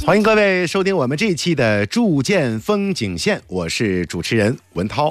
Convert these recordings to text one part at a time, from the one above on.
欢迎各位收听我们这一期的筑建风景线，我是主持人文涛。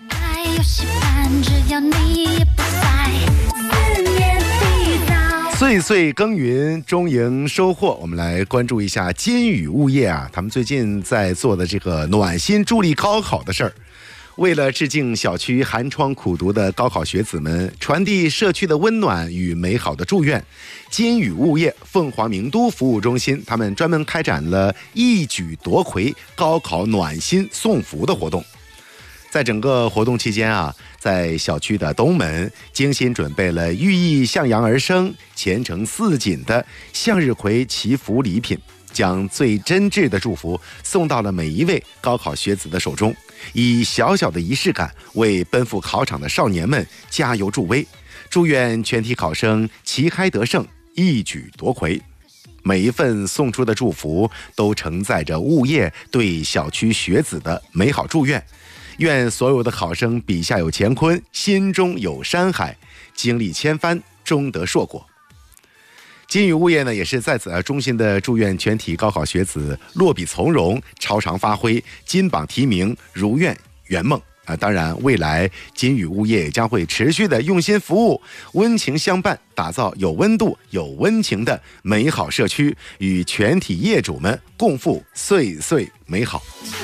岁岁耕耘，终迎收获。我们来关注一下金宇物业啊，他们最近在做的这个暖心助力高考的事儿。为了致敬小区寒窗苦读的高考学子们，传递社区的温暖与美好的祝愿，金宇物业凤凰名都服务中心，他们专门开展了一举夺魁高考暖心送福的活动。在整个活动期间啊，在小区的东门精心准备了寓意向阳而生、前程似锦的向日葵祈福礼品，将最真挚的祝福送到了每一位高考学子的手中，以小小的仪式感为奔赴考场的少年们加油助威，祝愿全体考生旗开得胜，一举夺魁。每一份送出的祝福都承载着物业对小区学子的美好祝愿，愿所有的考生笔下有乾坤，心中有山海，经历千帆，终得硕果。金宇物业呢，也是在此衷心的祝愿全体高考学子落笔从容，超常发挥，金榜题名，如愿圆梦当然，未来金宇物业将会持续的用心服务，温情相伴，打造有温度、有温情的美好社区，与全体业主们共赴岁岁美好。